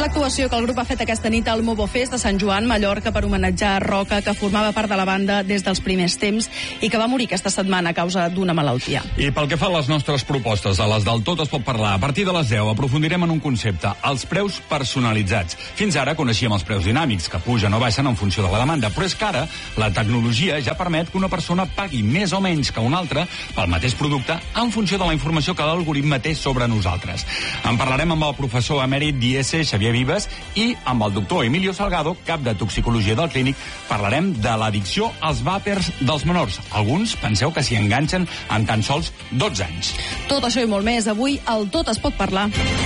l'actuació que el grup ha fet aquesta nit al Mobo Fest de Sant Joan, Mallorca, per homenatjar Roca, que formava part de la banda des dels primers temps i que va morir aquesta setmana a causa d'una malaltia. I pel que fa a les nostres propostes, a les del Tot es pot parlar, a partir de les 10 aprofundirem en un concepte, els preus personalitzats. Fins ara coneixíem els preus dinàmics, que pugen o baixen en funció de la demanda, però és que ara la tecnologia ja permet que una persona pagui més o menys que una altra pel mateix producte en funció de la informació que l'algoritme té sobre nosaltres. En parlarem amb el professor emèrit d'IES, Xavier Vives, i amb el doctor Emilio Salgado, cap de toxicologia del Clínic, parlarem de l'addicció als vàpers dels menors. Alguns penseu que s'hi enganxen en tan sols 12 anys. Tot això i molt més, avui al Tot es pot parlar.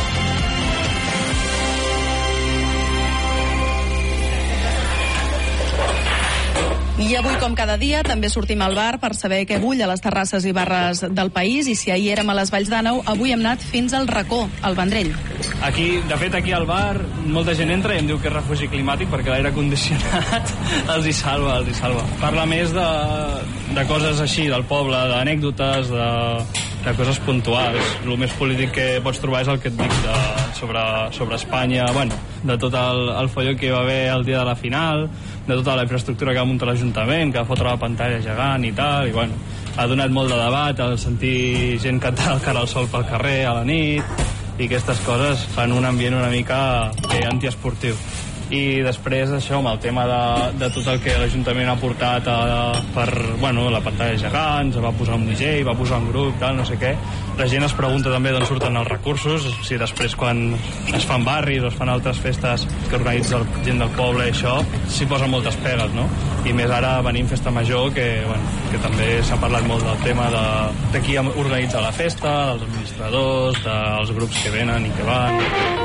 I avui, com cada dia, també sortim al bar per saber què bull a les terrasses i barres del país, i si ahir érem a les Valls d'Àneu, avui hem anat fins al Racó, al Vendrell. De fet, aquí al bar molta gent entra i em diu que és refugi climàtic perquè l'aire condicionat els hi salva. Parla més de coses així del poble, d'anècdotes, de coses puntuals. El més polític que pots trobar és el que et dic sobre Espanya, de tot el folló que hi va haver el dia de la final, de tota la infraestructura que va muntar l'Ajuntament, que va fotre la pantalla gegant i tal, i ha donat molt de debat el sentir gent cantar el cara al sol pel carrer a la nit, i aquestes coses fan un ambient una mica antiesportiu. I després això, amb el tema de tot el que l'Ajuntament ha portat per la pantalla gegant, va posar un DJ, va posar un grup, tal, no sé què. La gent es pregunta també d'on surten els recursos, si després quan es fan barris o es fan altres festes que organitza gent del poble, això s'hi posen moltes pegues, no? I més ara venim Festa Major, que també s'ha parlat molt del tema de qui organitza la festa, dels administradors, dels grups que venen i que van.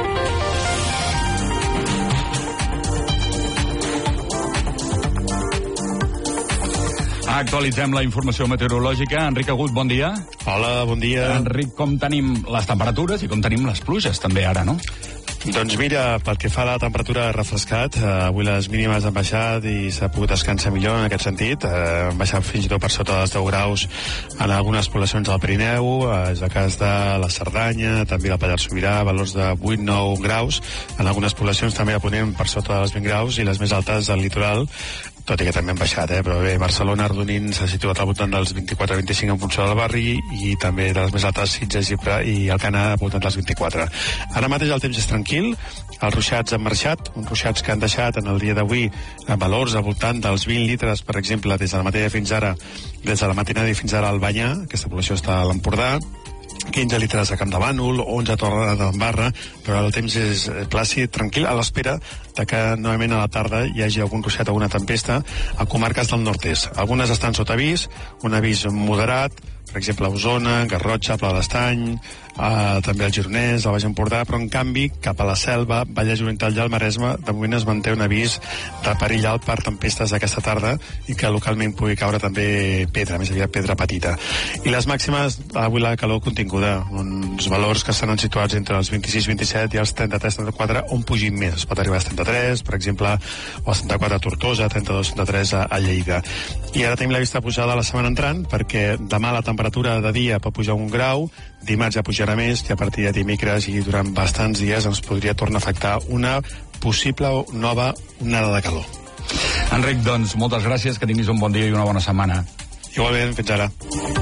Actualitzem la informació meteorològica. Enric Agut, bon dia. Hola, bon dia. Enric, com tenim les temperatures i com tenim les pluges també ara, no? Doncs mira, pel que fa a la temperatura ha refrescat, avui les mínimes han baixat i s'ha pogut descansar millor en aquest sentit, han baixat fins i tot per sota dels 10 graus en algunes poblacions del Pirineu, és el cas de la Cerdanya, també del Pallars Sobirà, valors de 8-9 graus, en algunes poblacions també a Ponent per sota dels 20 graus i les més altes del litoral, tot i que també han baixat, però bé, Barcelona, Ardonín s'ha situat al voltant dels 24-25 en funció del barri i també de les més altes Sitges i Alcanar al voltant dels 24. Ara mateix el temps és tranquil, els ruixats han marxat, uns ruixats que han deixat en el dia d'avui valors al voltant dels 20 litres, per exemple, des de la matinada fins ara al Banyà, aquesta població està a l'Empordà, 15 litres a Camp de Bànol, 11 a Torredembarra, però el temps és plàcid, tranquil, a l'espera de que novament a la tarda hi hagi algun ruixat o alguna tempesta a comarques del nord-est. Algunes estan sota avís, un avís moderat, per exemple, a Osona, Garrotxa, Pla de l'Estany, també al Gironès, al Baix Empordà, però en canvi cap a la Selva, Vallès Oriental i al Maresme, de moment es manté un avís de perill alt per tempestes d'aquesta tarda i que localment pugui caure també pedra, més aviat pedra petita. I les màximes, avui la calor continguda, uns valors que estan situats entre els 26-27 i els 33-34, on pugin més. Es pot arribar als 33, per exemple, o als 34 a Tortosa, 32-33 a Lleida. I ara tenim la vista pujada la setmana entrant, perquè demà la temperatura de dia pot pujar 1 grau, dimarts ja pujarà més i a partir de dimecres i durant bastants dies ens podria tornar a afectar una possible nova onada de calor. Enric, doncs, moltes gràcies, que tinguis un bon dia i una bona setmana. Igualment, fins ara.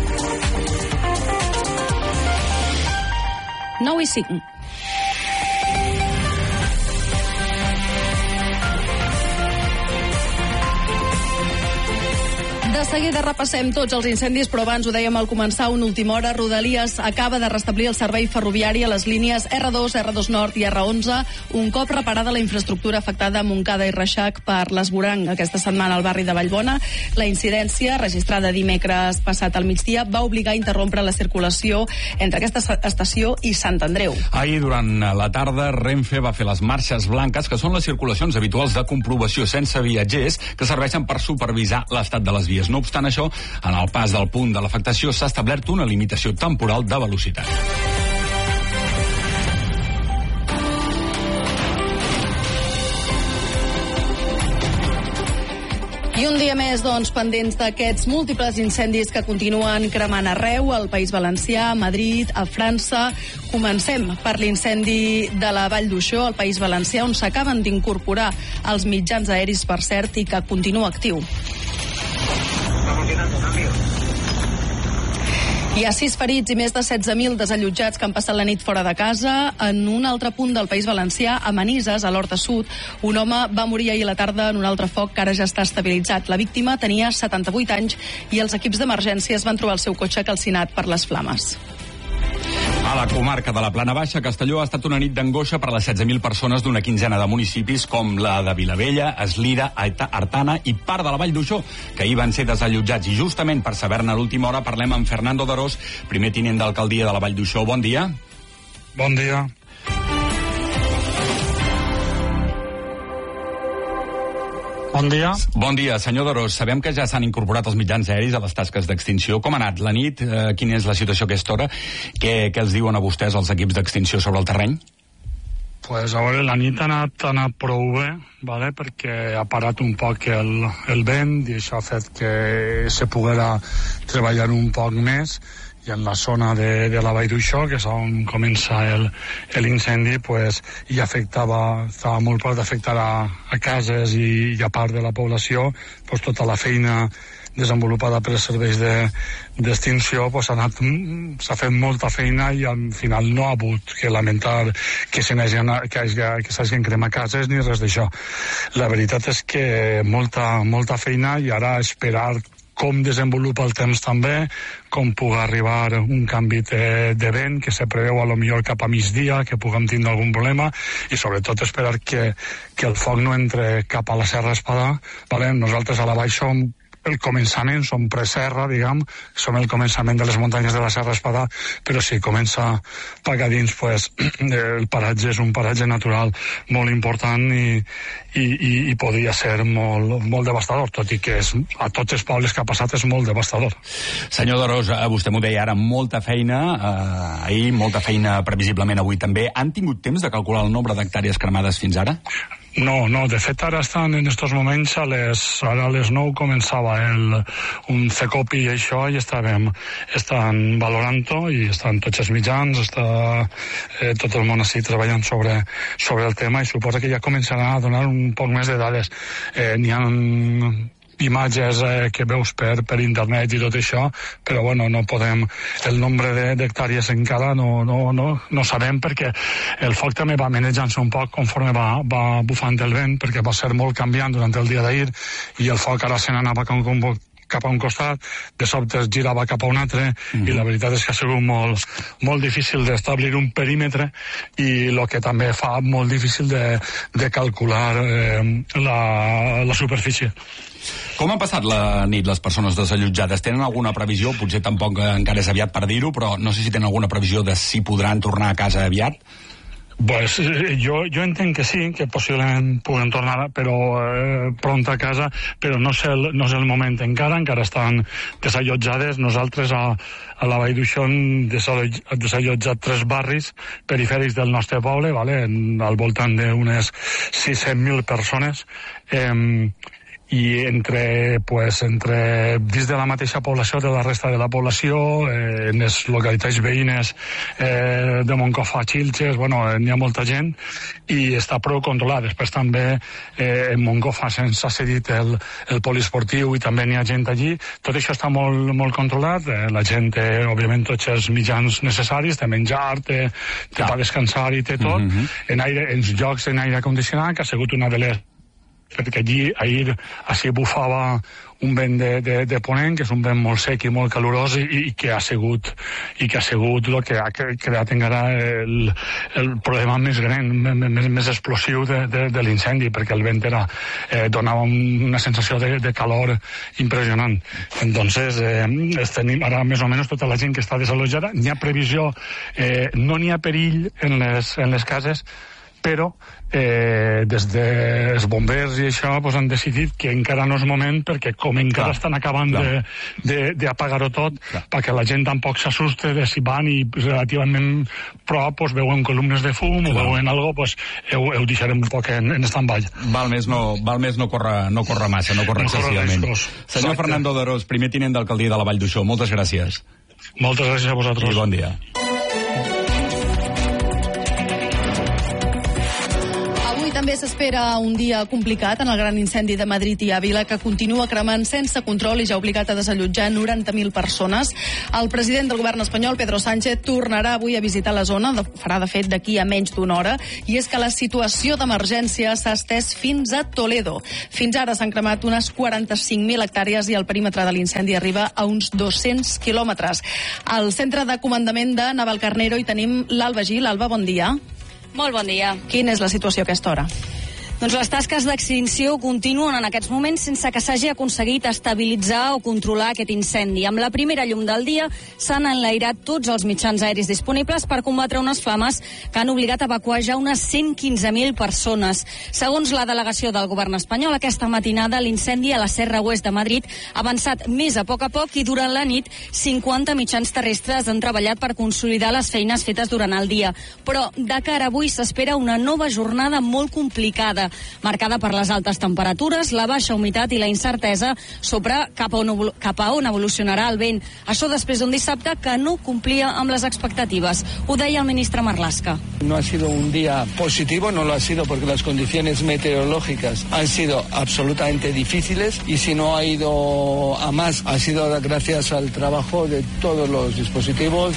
9:05. De seguida repassem tots els incendis, però abans ho dèiem al començar, una última hora. Rodalies acaba de restablir el servei ferroviari a les línies R2, R2 Nord i R11, un cop reparada la infraestructura afectada a Montcada i Reixac per l'esvoranc aquesta setmana al barri de Vallbona. La incidència, registrada dimecres passat al migdia, va obligar a interrompre la circulació entre aquesta estació i Sant Andreu. Ahir, durant la tarda, Renfe va fer les marxes blanques, que són les circulacions habituals de comprovació sense viatgers que serveixen per supervisar l'estat de les vies. No obstant això, en el pas del punt de l'afectació s'ha establert una limitació temporal de velocitat. I I un dia més, doncs, pendents d'aquests múltiples incendis que continuen cremant arreu, al País Valencià, a Madrid, a França. Comencem per l'incendi de la Vall d'Uixó, al País Valencià, on s'acaben d'incorporar els mitjans aeris, per cert, i que continua actiu. Hi ha 6 ferits i més de 16.000 desallotjats que han passat la nit fora de casa. En un altre punt del País Valencià, a Manises, a l'Horta Sud, un home va morir ahir a la tarda en un altre foc que ara ja està estabilitzat. La víctima tenia 78 anys i els equips d'emergències van trobar el seu cotxe calcinat per les flames. A la comarca de la Plana Baixa, Castelló ha estat una nit d'angoixa per a les 16.000 persones d'una quinzena de municipis com la de Vilavella, Eslida, Artana i part de la Vall d'Uixó, que ahir van ser desallotjats. I justament per saber-ne a l'última hora parlem amb Fernando Darós, primer tinent d'alcaldia de la Vall d'Uixó. Bon dia. Bon dia. Bon dia. Bon dia, senyor Darós. Sabem que ja s'han incorporat els mitjans aeris a les tasques d'extinció. Com ha anat la nit? Quina és la situació a aquesta hora? Què els diuen a vostès els equips d'extinció sobre el terreny? Pues a veure, la nit ha anat prou bé, vale? Perquè ha parat un poc el vent i això ha fet que se poguera treballar un poc més, i en la zona de la Vall d'Uixó, que és on comença l'incendi, pues, i estava molt prop d'afectar a cases i a part de la població, pues, tota la feina desenvolupada per els serveis d'extinció, pues, s'ha fet molta feina i al final no ha hagut que lamentar que s'hagin cremat cases ni res d'això. La veritat és que molta feina, i ara esperar com desenvolupa el temps també, com pugui arribar un canvi de vent, que se preveu a lo millor cap a migdia, que puguem tindre algun problema, i sobretot esperar que el foc no entre cap a la Serra Espadà. Vale? Nosaltres a la Baix som el començament, som preserra, diguem, som el començament de les muntanyes de la Serra Espadà, però si comença cap a dins, pues, el paratge és un paratge natural molt important i podria ser molt devastador, tot i que a tots els pobles que ha passat és molt devastador. Senyor Darós, vostè m'ho deia ara, molta feina ahir, molta feina previsiblement avui també. Han tingut temps de calcular el nombre d'hectàrees cremades fins ara? No, de fet ara estan en estos moments a les 9 començava un CECOPI i això, i estan valorant-ho, i estan tots els mitjans, està tot el món així treballant sobre el tema, i suposa que ja començaran a donar un poc més de dades. N'hi ha imatges que veus per internet i tot això, però bueno, no podem, el nombre d'hectàrees encara no sabem, perquè el foc també va manejant-se un poc conforme va bufant el vent, perquè va ser molt canviant durant el dia d'ahir, i el foc ara se n'anava cap a un costat, de sobte es girava cap a un altre, i la veritat és que ha sigut molt difícil d'establir un perímetre, i el que també fa molt difícil de calcular la superfície. Com han passat la nit les persones desallotjades? Tenen alguna previsió? Potser tampoc encara és aviat per dir-ho, però no sé si tenen alguna previsió de si podran tornar a casa aviat? Pues jo entenc que sí, que possiblement puguen tornar, però pront a casa, però no és el moment encara estan desallotjades. Nosaltres a la Vall d'Uixó hem desallotjat 3 barris perifèrics del nostre poble, vale? Al voltant d'unes 600.000 persones, i dins de la mateixa població, de la resta de la població, en les localitats veïnes de Moncofa, Xilxes, bueno, n'hi ha molta gent, i està prou controlat. Després també en Moncofa s'ha cedit el poliesportiu i també n'hi ha gent allí. Tot això està molt controlat. La gent té, òbviament, tots els mitjans necessaris, té menjar, té per descansar i té tot. En llocs en aire condicionat, que ha sigut una de les, perquè ahir així bufava un vent de ponent, que és un vent molt sec i molt calorós, i que ha sigut el que ha creat encara el problema més gran, més explosiu de l'incendi, perquè el vent donava una sensació de calor impressionant. Entonces tenim ara més o menys tota la gent que està desallotjada. N'hi ha previsió, no n'hi ha perill en les cases, però des dels bombers i això han decidit que encara no és moment, perquè com encara estan acabant d'apagar-ho tot, perquè la gent tampoc s'assuste de si van i relativament prop veuen columnes de fum o veuen alguna cosa, ho deixarem un poc en stand-by. Val més no córrer massa, no córrer excessivament. Senyor Fernando Darós, primer tinent d'alcaldia de la Vall d'Uixó, moltes gràcies. Moltes gràcies a vosaltres. I bon dia. També s'espera un dia complicat en el gran incendi de Madrid i Àvila, que continua cremant sense control i ja ha obligat a desallotjar 90.000 persones. El president del govern espanyol, Pedro Sánchez, tornarà avui a visitar la zona, farà de fet d'aquí a menys d'una hora, i és que la situació d'emergència s'ha estès fins a Toledo. Fins ara s'han cremat unes 45.000 hectàrees i el perímetre de l'incendi arriba a uns 200 quilòmetres. Al centre de comandament de Navalcarnero hi tenim l'Alba Gil. Alba, bon dia. Molt bon dia. Quina és la situació a aquesta hora? Doncs les tasques d'extinció continuen en aquests moments sense que s'hagi aconseguit estabilitzar o controlar aquest incendi. Amb la primera llum del dia s'han enlairat tots els mitjans aeris disponibles per combatre unes flames que han obligat a evacuar ja unes 115.000 persones. Segons la delegació del govern espanyol, aquesta matinada l'incendi a la Serra Oest de Madrid ha avançat més a poc i durant la nit 50 mitjans terrestres han treballat per consolidar les feines fetes durant el dia. Però de cara a avui s'espera una nova jornada molt complicada, marcada per les altes temperatures, la baixa humitat i la incertesa sobre cap a on evolucionarà el vent. Això després d'un dissabte que no complia amb les expectatives. Ho deia el ministre Marlaska. No ha sido un día positivo, no lo ha sido porque las condiciones meteorológicas han sido absolutamente difíciles y si no ha ido a más ha sido gracias al trabajo de todos los dispositivos.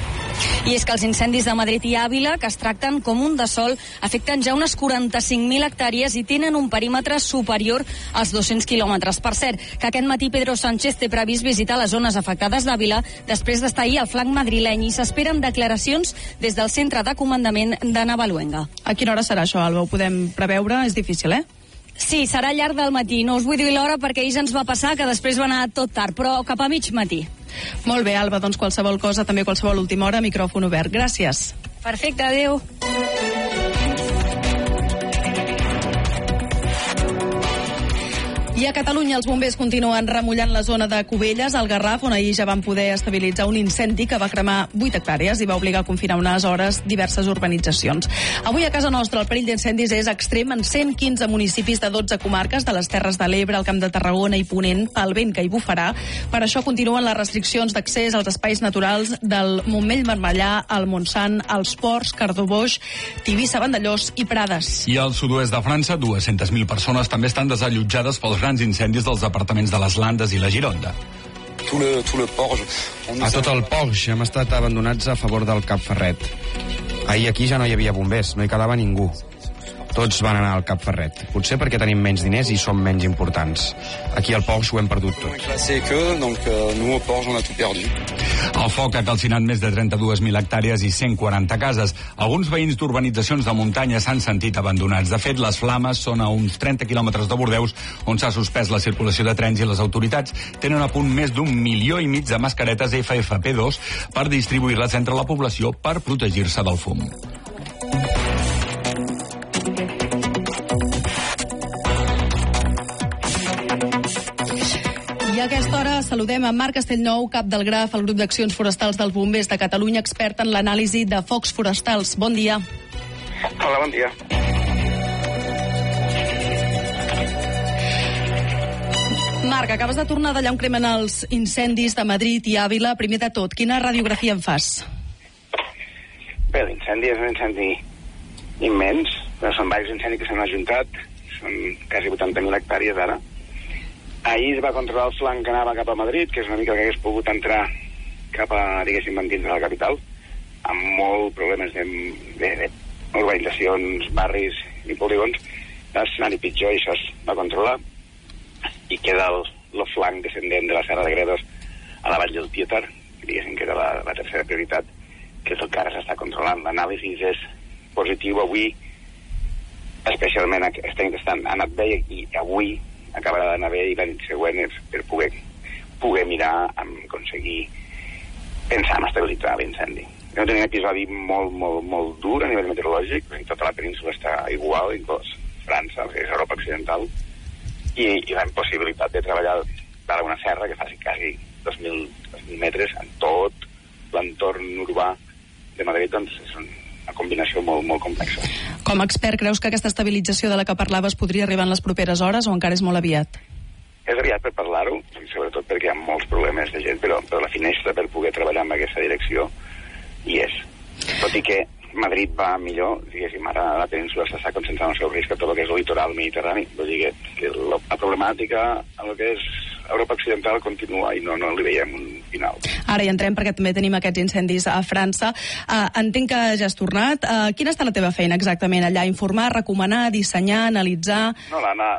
I és que els incendis de Madrid i Àvila, que es tracten com un de sol, afecten ja unes 45.000 hectàrees i tenen un perímetre superior als 200 quilòmetres. Per cert, que aquest matí Pedro Sánchez té previst visitar les zones afectades d'Àvila després d'estar ahir al flanc madrileny i s'esperen declaracions des del centre de comandament de Navaluenga. A quina hora serà això, Alba? Ho podem preveure? És difícil, Sí, serà llarg del matí. No us vull dir l'hora perquè ahir ja ens va passar que després va anar tot tard, però cap a mig matí. Molt bé, Alba, doncs qualsevol cosa, també qualsevol última hora, micròfon obert. Gràcies. Perfecte, adéu. I a Catalunya els bombers continuen remullant la zona de Cubelles, al Garraf, on ahir ja van poder estabilitzar un incendi que va cremar 8 hectàrees i va obligar a confinar unes hores diverses urbanitzacions. Avui a casa nostra el perill d'incendis és extrem en 115 municipis de 12 comarques de les Terres de l'Ebre, el Camp de Tarragona i Ponent, pel vent que hi bufarà. Per això continuen les restriccions d'accés als espais naturals del Montmell-Marmellà, el Montsant, els Ports, Cardó-Boix, Tivissa, Vandellós i Prades. I al sud-oest de França, 200.000 persones també estan desallotjades pels grans incendis dels departaments de les Landes i la Gironda. A tot el Porx hem estat abandonats a favor del Cap Ferret. Ahir aquí ja no hi havia bombers, no hi quedava ningú. Tots van anar al Cap Ferret. Potser perquè tenim menys diners i som menys importants. Aquí al Porx ho hem perdut tot. El foc ha calcinat més de 32.000 hectàrees i 140 cases. Alguns veïns d'urbanitzacions de muntanya s'han sentit abandonats. De fet, les flames són a uns 30 quilòmetres de Bordeus, on s'ha suspès la circulació de trens i les autoritats tenen a punt més d'1,5 milió de mascaretes FFP2 per distribuir-les entre la població per protegir-se del fum. I a aquesta hora saludem a Marc Castellnou, cap del GRAF, el grup d'accions forestals dels bombers de Catalunya, expert en l'anàlisi de focs forestals. Bon dia. Hola, bon dia. Marc, acabes de tornar d'allà on cremen els incendis de Madrid i Àvila. Primer de tot, quina radiografia en fas? Bé, l'incendi és un incendi immens, però són diversos incendis que s'han ajuntat, són quasi 80.000 hectàrees ara. Ahir es va controlar el flanc que anava cap a Madrid, que és una mica que hagués pogut entrar cap a, diguéssim, dins de la capital, amb molts problemes de urbanitzacions, barris i polígons. Va anar-hi pitjor i això es va controlar. I queda el flanc descendent de la Serra de Gredos a la vall del Tietar, diguéssim que era la tercera prioritat, que és el que ara s'està controlant. L'anàlisi és positiu avui, especialment aquesta nit ha anat bé i avui acabarà d'anar bé i la nit següent és per poder mirar a aconseguir pensar en estabilitzar l'incendi. Vam tenir un episodi molt dur a nivell meteorològic, tota la península està igual, inclús França, que és Europa Occidental, i la impossibilitat de treballar dalt una serra que faci quasi 2.000 metres en tot l'entorn urbà de Madrid, doncs és una combinació molt complexa. Com a expert, creus que aquesta estabilització de la que parlaves podria arribar en les properes hores o encara és molt aviat? És aviat per parlar-ho, sobretot perquè hi ha molts problemes de gent, però la finestra per poder treballar en aquesta direcció hi és. Tot i que Madrid va millor, diguéssim, ara la península s'està concentrant el seu risc a tot el que és el litoral mediterrani. Vull dir que la problemàtica en el que és Europa Occidental continua i no li veiem un final. Ara hi entrem perquè també tenim aquests incendis a França. Entenc que ja has tornat. Quina està la teva feina exactament allà? Informar, recomanar, dissenyar, analitzar? No,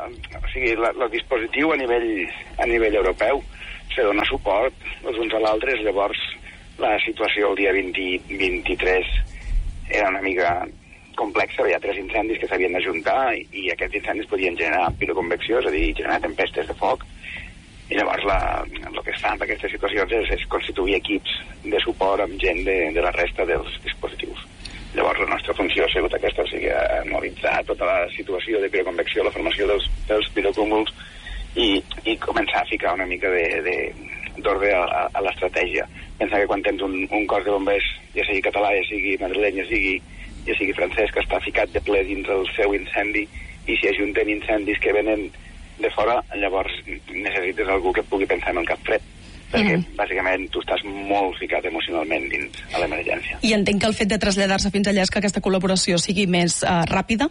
el dispositiu a nivell europeu se dona suport els uns a l'altres. Llavors la situació el dia 23 era una mica complexa, hi ha 3 incendis que s'havien d'ajuntar i aquests incendis podien generar piroconvecció, és a dir, generar tempestes de foc, i llavors el que es fa en aquestes situacions és constituir equips de suport amb gent de la resta dels dispositius. Llavors la nostra funció ha sigut aquesta, o sigui, analitzar tota la situació de piroconvecció, la formació dels pirocúmuls i començar a ficar una mica d'ordre a l'estratègia. Pensa que quan tens un cos de bombers, ja sigui català, ja sigui madrileny, ja sigui francès, que està ficat de ple dins el seu incendi, i si ajunten incendis que venen de fora, llavors necessites algú que pugui pensar en el cap fred, perquè bàsicament tu estàs molt ficat emocionalment dins a l'emergència. I entenc que el fet de traslladar-se fins allà és que aquesta col·laboració sigui més ràpida?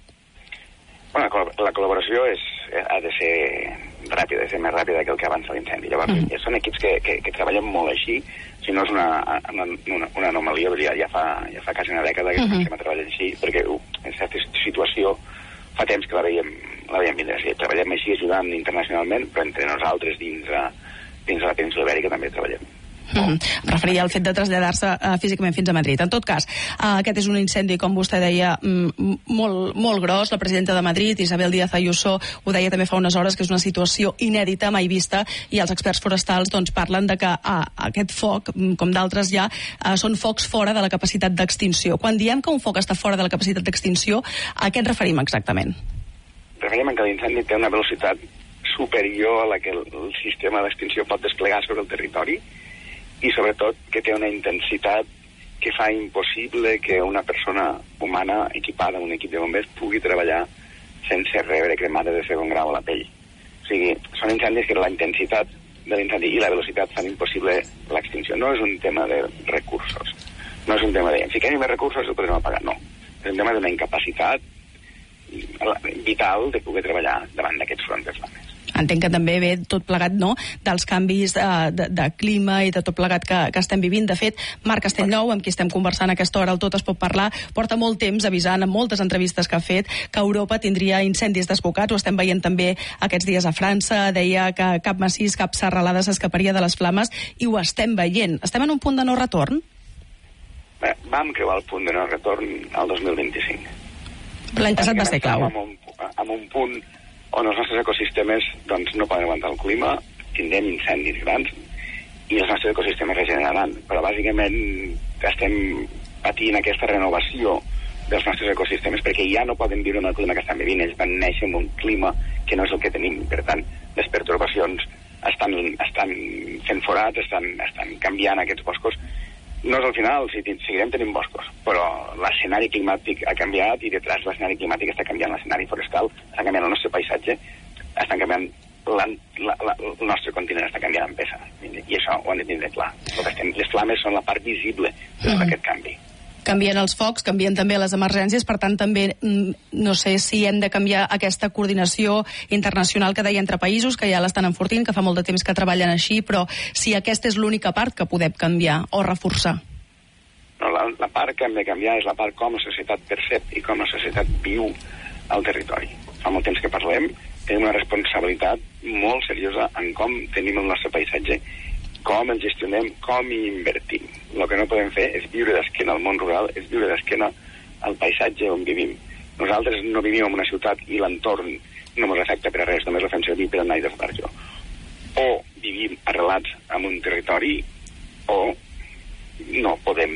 Bueno, la col·laboració ha de ser ràpida, de ser més ràpida que el que avança l'incendi. Llavors, són equips que treballen molt així, si no és una anomalia, ja fa quasi una dècada que comencem a treballar així, perquè en certa situació fa temps que la veiem vindre. Treballem així ajudant internacionalment, però entre nosaltres dins la península Ibèrica també treballem. Em referia al fet de traslladar-se físicament fins a Madrid. En tot cas, aquest és un incendi, com vostè deia, molt gros. La presidenta de Madrid, Isabel Díaz Ayuso, ho deia també fa unes hores, que és una situació inèdita, mai vista, i els experts forestals doncs, parlen de que aquest foc, com d'altres ja, són focs fora de la capacitat d'extinció. Quan diem que un foc està fora de la capacitat d'extinció, a què ens referim exactament? Referim que l'incendi té una velocitat superior a la que el sistema d'extinció pot desplegar sobre el territori, i sobretot que té una intensitat que fa impossible que una persona humana equipada amb un equip de bombers pugui treballar sense rebre cremades de segon grau a la pell. O sigui, són incendis que la intensitat de l'incendi i la velocitat fan impossible l'extinció. No és un tema de recursos, no és un tema de fiquem més recursos i ho podrem apagar, no. És un tema d'una incapacitat vital de poder treballar davant d'aquests fronts de flames. Entenc que també ve tot plegat, no?, dels canvis de clima i de tot plegat que estem vivint. De fet, Marc Castellnou, amb qui estem conversant a aquesta hora al Tot es pot parlar, porta molt temps avisant en moltes entrevistes que ha fet que Europa tindria incendis desbocats. Ho estem veient també aquests dies a França. Deia que cap massís, cap serralada s'escaparia de les flames, i ho estem veient. Estem en un punt de no retorn? Vam creuar el punt de no retorn al 2025. L'any passat va ser clau. Amb un punt on els nostres ecosistemes doncs, no poden aguantar el clima, tindrem incendis grans i els nostres ecosistemes regeneraran. Però bàsicament estem patint aquesta renovació dels nostres ecosistemes perquè ja no poden viure en el clima que estan vivint. Ells van néixer en un clima que no és el que tenim. Per tant, les pertorbacions estan fent forats, estan canviant aquests boscos. No és al final, seguirem tenint boscos, però l'escenari climàtic ha canviat i detrás de l'escenari climàtic està canviant l'escenari forestal, està canviant el nostre paisatge, estan canviant el nostre continent, està canviant en peça. I això ho han de tindre clar. Les flames són la part visible d'aquest canvi. Canvien els focs, canvien també les emergències, per tant també no sé si hem de canviar aquesta coordinació internacional que deia entre països, que ja l'estan enfortint, que fa molt de temps que treballen així, però si aquesta és l'única part que podem canviar o reforçar. No, la part que hem de canviar és la part com la societat percep i com la societat viu al territori. Fa molt temps que parlem, tenim una responsabilitat molt seriosa en com tenim el nostre paisatge, com el gestionem, com hi invertim. El que no podem fer és viure d'esquena al món rural, és viure d'esquena al paisatge on vivim. Nosaltres no vivim en una ciutat i l'entorn no ens afecta per a res, només la fem servir per anar i desbarjo. O vivim arrelats en un territori o no podem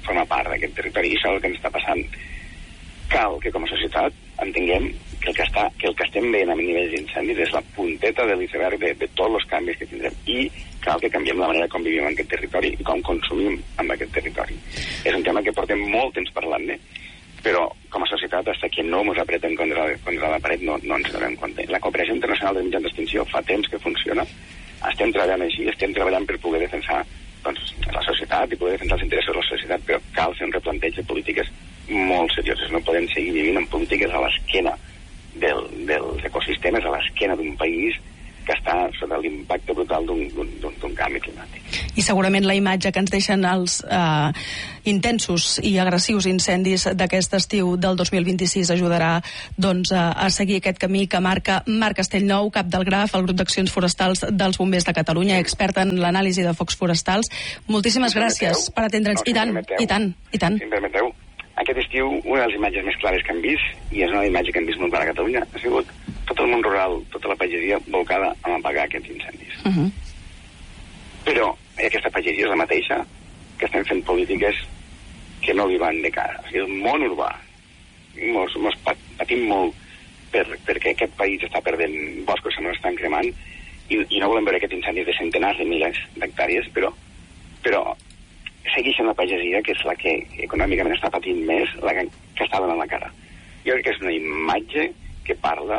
forma part d'aquest territori, i això és el que ens està passant. Cal que com a societat entenguem que el que estem veient a nivell d'incendis és la punteta de l'iceberg de tots els canvis que tindrem, i cal que canviem la manera com vivim en aquest territori i com consumim en aquest territori. És un tema que portem molt temps parlant-ne, però com a societat, fins que no ens apretem contra la paret, no ens donem compte. La cooperació internacional de mitjans d'extinció fa temps que funciona, estem treballant així, estem treballant per poder defensar la societat i poder defensar els interessos de la societat, però cal fer un replanteig de polítiques molt serioses. No podem seguir vivint en polítiques a l'esquena dels ecosistemes, a l'esquena d'un país que està sota l'impacte brutal d'un canvi climàtic. I segurament la imatge que ens deixen els intensos i agressius incendis d'aquest estiu del 2026 ajudarà a seguir aquest camí que marca Marc Castellnou, cap del GRAF, el grup d'accions forestals dels bombers de Catalunya, expert en l'anàlisi de focs forestals. Moltíssimes gràcies per atendre'ns. I tant. Si em permeteu, aquest estiu una de les imatges més clares que hem vist, i és una imatge que hem vist molt clara a Catalunya, ha sigut tot el món rural, tota la pagesia volcada a apagar aquests incendis. Però aquesta pagesia és la mateixa que estem fent polítiques que no li van de cara. O sigui, el món urbà mos patim molt perquè aquest país està perdent boscos que no estan cremant, i no volem veure aquests incendis de centenars de milers d'hectàrees, però segueix sent la pagesia, que és la que econòmicament està patint més, la que està donant la cara. Jo crec que és una imatge que parla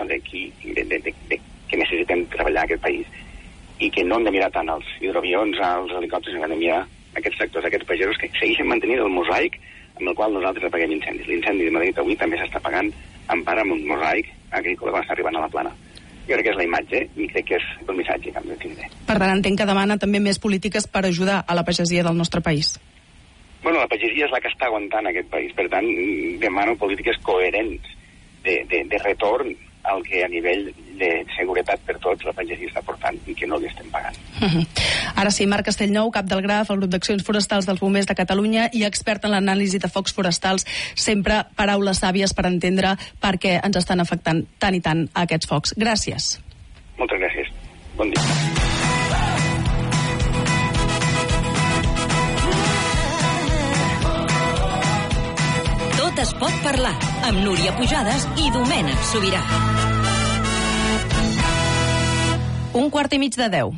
que necessitem treballar a aquest país, i que no hem de mirar tant als hidroavions, als helicòpters, hem de mirar aquests sectors, aquests pagesos que segueixen mantenint el mosaic amb el qual nosaltres apaguem incendis. L'incendi de Madrid avui també s'està apagant en part amb un mosaic agrícola quan està arribant a la plana. Jo crec que és la imatge i crec que és el missatge que hem de tindre. Per tant, entenc que demana també més polítiques per ajudar a la pagesia del nostre país. Bueno, la pagesia és la que està aguantant aquest país, per tant, demano polítiques coherents de retorn al que a nivell de seguretat per tots la pagesia està portant i que no li estem pagant. Ara sí, Marc Castellnou, cap del GRAF, el grup d'accions forestals dels bombers de Catalunya i expert en l'anàlisi de focs forestals. Sempre paraules sàvies per entendre per què ens estan afectant tant i tant aquests focs. Gràcies. Moltes gràcies. Bon dia. Tot es pot parlar, amb Núria Pujades i Domènec Sobirà. 11:45.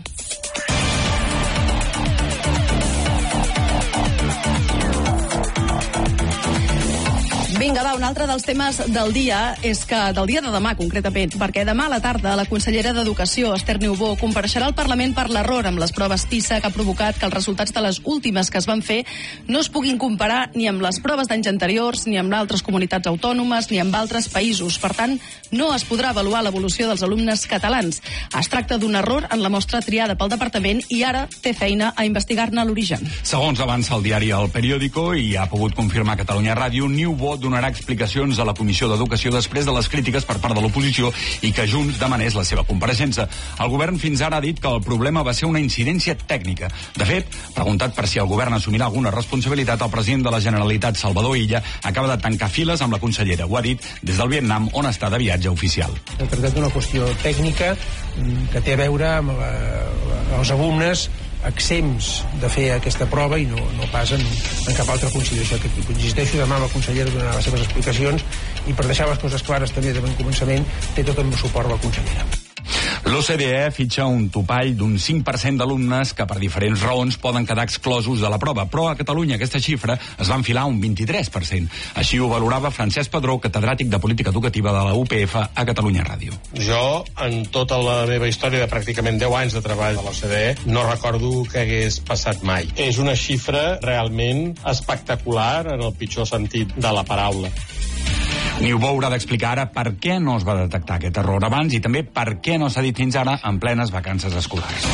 Vinga, va, un altre dels temes del dia és que, del dia de demà concretament, perquè demà a la tarda la consellera d'Educació, Esther Niubó, compareixerà al Parlament per l'error amb les proves PISA que ha provocat que els resultats de les últimes que es van fer no es puguin comparar ni amb les proves d'anys anteriors, ni amb altres comunitats autònomes, ni amb altres països. Per tant, no es podrà avaluar l'evolució dels alumnes catalans. Es tracta d'un error en la mostra triada pel departament i ara té feina a investigar-ne l'origen. Segons avança el diari El Periódico i ha pogut confirmar Catalunya Ràdio, Niubó donarà explicacions a la Comissió d'Educació després de les crítiques per part de l'oposició i que Junts demanés la seva compareixença. El govern fins ara ha dit que el problema va ser una incidència tècnica. De fet, preguntat per si el govern assumirà alguna responsabilitat, el president de la Generalitat, Salvador Illa, acaba de tancar files amb la consellera. Ho ha dit des del Vietnam, on està de viatge oficial. Es tracta d'una qüestió tècnica que té a veure amb els alumnes exempts de fer aquesta prova i no pas en cap altra consideració que insisteixo, demà la consellera donarà les seves explicacions i per deixar les coses clares també de bon començament té tot el suport de la consellera. L'OCDE fitxa un topall d'un 5% d'alumnes que per diferents raons poden quedar exclosos de la prova, però a Catalunya aquesta xifra es va enfilar un 23%. Així ho valorava Francesc Padró, catedràtic de Política Educativa de la UPF a Catalunya Ràdio. Jo, en tota la meva història de pràcticament 10 anys de treball a l'OCDE, no recordo que hagués passat mai. És una xifra realment espectacular en el pitjor sentit de la paraula. Niubó haurà d'explicar ara per què no es va detectar aquest error abans i també per què no s'ha dit fins ara en plenes vacances escolars.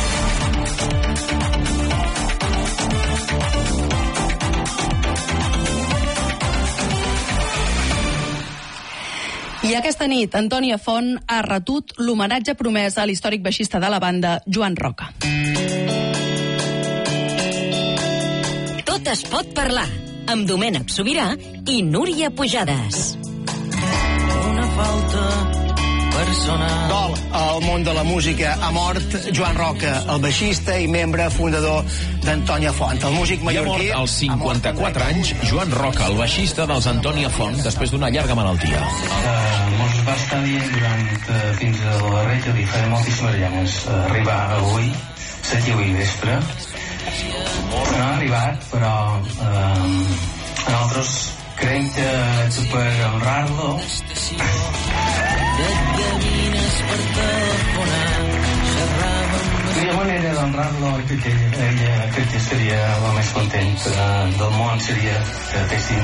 I aquesta nit, Antònia Font ha retut l'homenatge promès a l'històric baixista de la banda, Joan Roca. Tot es pot parlar, amb Domènec Sobirà i Núria Pujades. Una falta Dol al món de la música. Ha mort Joan Roca, el baixista i membre fundador d'Antònia Font. El músic mallorquí... I ha mort als 54 anys Joan Roca, el baixista dels Antònia Font, després d'una llarga malaltia. Mos va estar dient fins a la darrera, li faré moltíssimes llames arribar avui, 7:15. No ha arribat, però nosaltres creiem que per honrar-lo la manera d'honrar-lo que ella crec que estaria el més content del món seria que fessin